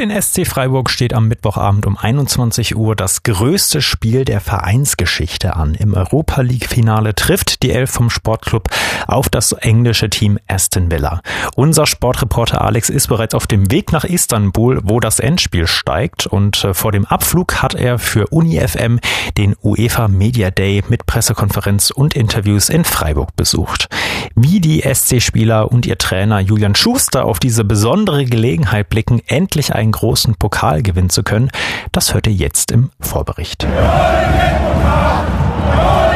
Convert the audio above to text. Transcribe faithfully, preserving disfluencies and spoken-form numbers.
den S C Freiburg steht am Mittwochabend um einundzwanzig Uhr das größte Spiel der Vereinsgeschichte an. Im Europa-League-Finale trifft die Elf vom Sportclub auf das englische Team Aston Villa. Unser Sportreporter Alex ist bereits auf dem Weg nach Istanbul, wo das Endspiel steigt. Und vor dem Abflug hat er für Uni F M den UEFA Media Day mit Pressekonferenz und Interviews in Freiburg besucht. Wie die S C-Spieler und ihr Trainer Julian Schuster auf diese besondere Gelegenheit blicken, endlich einen großen Pokal gewinnen zu können, das hört ihr jetzt im Vorbericht. Ja,